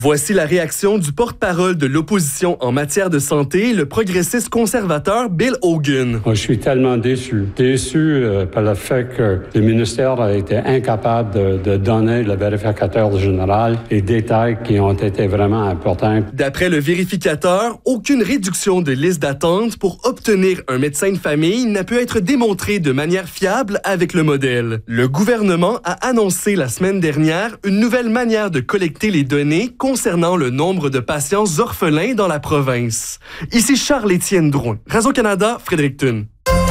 Voici la réaction du porte-parole de l'opposition en matière de santé, le progressiste conservateur Bill Hogan. Moi, je suis tellement déçu. Déçu par le fait que le ministère a été incapable de donner le vérificateur général les détails qui ont été vraiment importants. D'après le vérificateur, aucune réduction de liste d'attente pour obtenir un médecin de famille n'a pu être démontrée de manière fiable avec le modèle. Le gouvernement a annoncé la semaine dernière une nouvelle manière de collecter les données concernant le nombre de patients orphelins dans la province. Ici Charles-Étienne Drouin. Radio-Canada, Fredericton.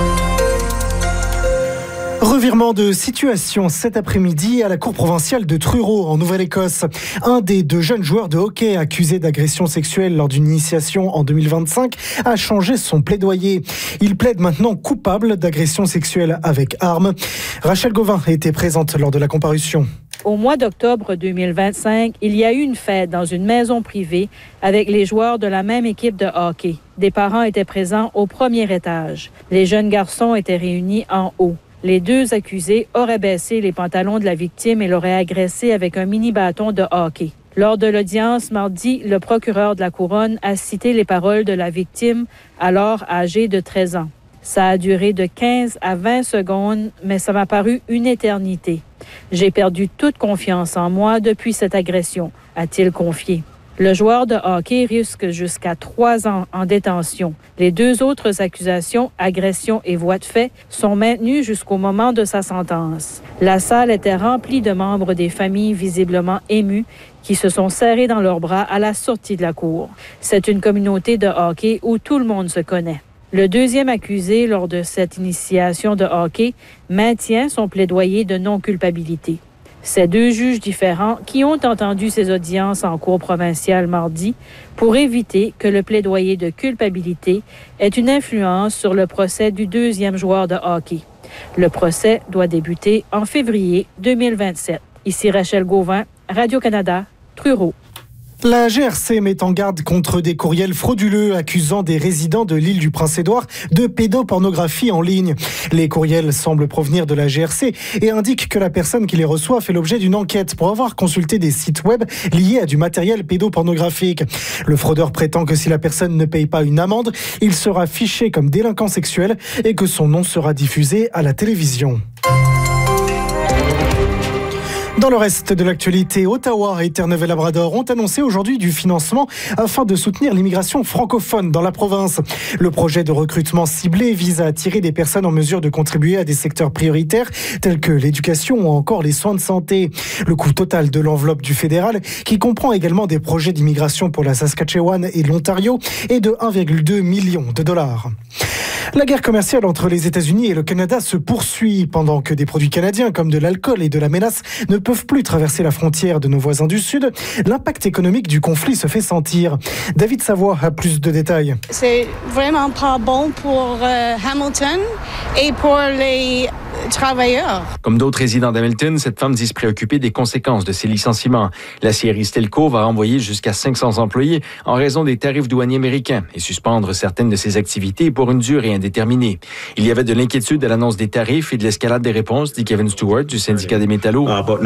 Revirement de situation cet après-midi à la Cour provinciale de Truro, en Nouvelle-Écosse. Un des 2 jeunes joueurs de hockey accusés d'agression sexuelle lors d'une initiation en 2025 a changé son plaidoyer. Il plaide maintenant coupable d'agression sexuelle avec arme. Rachel Gauvin était présente lors de la comparution. Au mois d'octobre 2025, il y a eu une fête dans une maison privée avec les joueurs de la même équipe de hockey. Des parents étaient présents au premier étage. Les jeunes garçons étaient réunis en haut. Les 2 accusés auraient baissé les pantalons de la victime et l'auraient agressée avec un mini-bâton de hockey. Lors de l'audience mardi, le procureur de la Couronne a cité les paroles de la victime, alors âgée de 13 ans. Ça a duré de 15 à 20 secondes, mais ça m'a paru une éternité. J'ai perdu toute confiance en moi depuis cette agression, a-t-il confié. Le joueur de hockey risque jusqu'à 3 ans en détention. Les 2 autres accusations, agression et voie de fait, sont maintenues jusqu'au moment de sa sentence. La salle était remplie de membres des familles visiblement émus qui se sont serrés dans leurs bras à la sortie de la cour. C'est une communauté de hockey où tout le monde se connaît. Le 2e accusé lors de cette initiation de hockey maintient son plaidoyer de non-culpabilité. Ces 2 juges différents qui ont entendu ces audiences en cour provinciale mardi pour éviter que le plaidoyer de culpabilité ait une influence sur le procès du 2e joueur de hockey. Le procès doit débuter en février 2027. Ici Rachel Gauvin, Radio-Canada, Truro. La GRC met en garde contre des courriels frauduleux accusant des résidents de l'île du Prince-Édouard de pédopornographie en ligne. Les courriels semblent provenir de la GRC et indiquent que la personne qui les reçoit fait l'objet d'une enquête pour avoir consulté des sites web liés à du matériel pédopornographique. Le fraudeur prétend que si la personne ne paye pas une amende, il sera fiché comme délinquant sexuel et que son nom sera diffusé à la télévision. Dans le reste de l'actualité, Ottawa et Terre-Neuve-et-Labrador ont annoncé aujourd'hui du financement afin de soutenir l'immigration francophone dans la province. Le projet de recrutement ciblé vise à attirer des personnes en mesure de contribuer à des secteurs prioritaires tels que l'éducation ou encore les soins de santé. Le coût total de l'enveloppe du fédéral, qui comprend également des projets d'immigration pour la Saskatchewan et l'Ontario, est de 1,2 million de dollars. La guerre commerciale entre les États-Unis et le Canada se poursuit pendant que des produits canadiens comme de l'alcool et de la mélasse ne peuvent plus traverser la frontière de nos voisins du Sud. L'impact économique du conflit se fait sentir. David Savoie a plus de détails. C'est vraiment pas bon pour Hamilton et pour les travailleurs. Comme d'autres résidents d'Hamilton, cette femme dit se préoccuper des conséquences de ces licenciements. L'aciérie Stelco va renvoyer jusqu'à 500 employés en raison des tarifs douaniers américains et suspendre certaines de ses activités pour une durée indéterminée. Il y avait de l'inquiétude à l'annonce des tarifs et de l'escalade des réponses, dit Kevin Stewart du syndicat des métallos.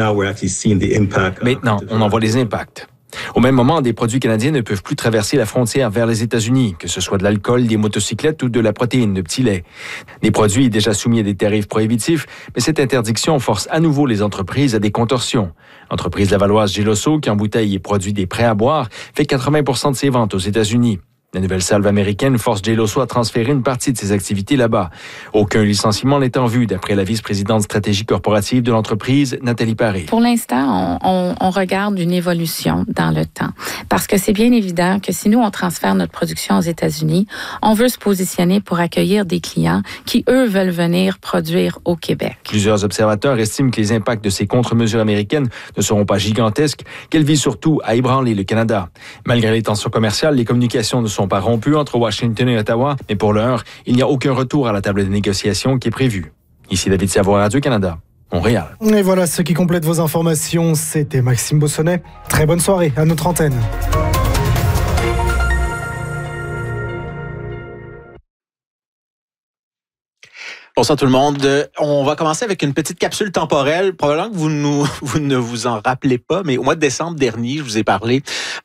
Maintenant, on en voit les impacts. Au même moment, des produits canadiens ne peuvent plus traverser la frontière vers les États-Unis, que ce soit de l'alcool, des motocyclettes ou de la protéine de petit lait. Des produits déjà soumis à des tarifs prohibitifs, mais cette interdiction force à nouveau les entreprises à des contorsions. L'entreprise lavalloise Geloso, qui embouteille et produit des prêts à boire, fait 80% de ses ventes aux États-Unis. La nouvelle salve américaine force Geloso à transférer une partie de ses activités là-bas. Aucun licenciement n'est en vue, d'après la vice-présidente stratégie corporative de l'entreprise, Nathalie Paré. Pour l'instant, on regarde une évolution dans le temps. Parce que c'est bien évident que si nous, on transfère notre production aux États-Unis, on veut se positionner pour accueillir des clients qui, eux, veulent venir produire au Québec. Plusieurs observateurs estiment que les impacts de ces contre-mesures américaines ne seront pas gigantesques, qu'elles visent surtout à ébranler le Canada. Malgré les tensions commerciales, les communications ne sont pas rompues entre Washington et Ottawa, mais pour l'heure, il n'y a aucun retour à la table de négociation qui est prévu. Ici David Savoie, Radio-Canada, Montréal. Et voilà ce qui complète vos informations. C'était Maxime Beaussonnet. Très bonne soirée à notre antenne. Bonsoir tout le monde. On va commencer avec une petite capsule temporelle. Probablement que vous ne vous en rappelez pas, mais au mois de décembre dernier, je vous ai parlé